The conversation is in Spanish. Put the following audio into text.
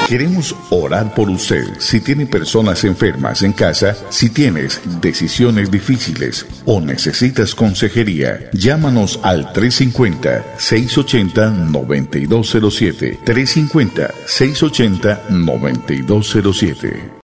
Queremos orar por usted. Si tiene personas enfermas en casa, si tienes decisiones difíciles o necesitas consejería, llámanos al 350-680-9207. 350-680-9207.